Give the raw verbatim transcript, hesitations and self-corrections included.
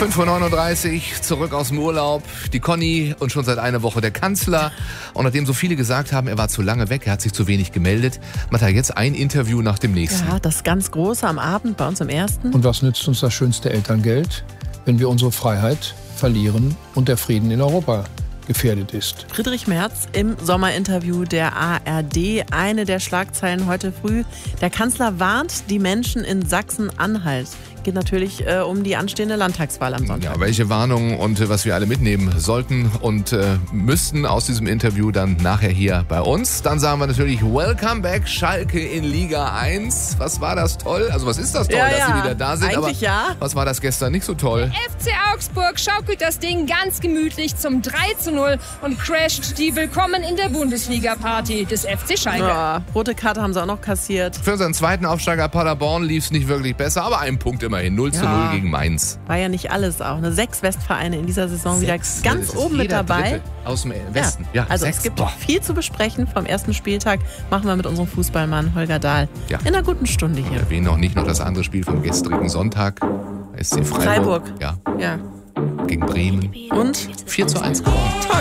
fünf Uhr neununddreißig, zurück aus dem Urlaub. Die Conny und schon seit einer Woche der Kanzler. Und nachdem so viele gesagt haben, er war zu lange weg, er hat sich zu wenig gemeldet, macht er jetzt ein Interview nach dem nächsten. Ja, das ganz große am Abend bei uns im Ersten. Und was nützt uns das schönste Elterngeld, wenn wir unsere Freiheit verlieren und der Frieden in Europa gefährdet ist? Friedrich Merz im Sommerinterview der A R D. Eine der Schlagzeilen heute früh. Der Kanzler warnt die Menschen in Sachsen-Anhalt. Geht natürlich äh, um die anstehende Landtagswahl am Sonntag. Ja, welche Warnungen und äh, was wir alle mitnehmen sollten und äh, müssten aus diesem Interview dann nachher hier bei uns. Dann sagen wir natürlich Welcome back Schalke in Liga eins. Was war das toll? Also was ist das toll, ja, dass ja. sie wieder da sind? Eigentlich aber ja. Was war das gestern nicht so toll? F C Augsburg schaukelt das Ding ganz gemütlich zum drei zu null und crasht die Willkommen in der Bundesliga-Party des F C Schalke. Ja, rote Karte haben sie auch noch kassiert. Für unseren zweiten Aufsteiger Paderborn lief es nicht wirklich besser, aber ein Punkt immerhin. null zu null Ja. gegen Mainz. War ja nicht alles auch. Ne? Sechs Westvereine in dieser Saison Sechs. wieder ganz Das ist oben mit jeder dabei. Dritte aus dem Westen. Ja, Ja, also sechs. es gibt Boah. viel zu besprechen vom ersten Spieltag. Machen wir mit unserem Fußballmann Holger Dahl Ja. in einer guten Stunde Wir hier. erwähnen auch nicht noch das andere Spiel vom gestrigen Sonntag. S C Freiburg. Freiburg. Ja, Ja. gegen Bremen. Und vier zu eins gewonnen. toll.